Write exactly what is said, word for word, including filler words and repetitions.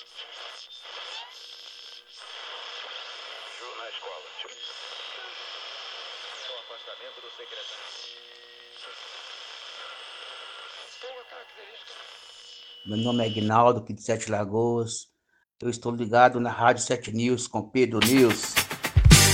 Na escola. O afastamento do secretário. Boa característica. Meu nome é Aguinaldo, aqui de Sete Lagoas. Eu estou ligado na Rádio Sete News com Pedro News.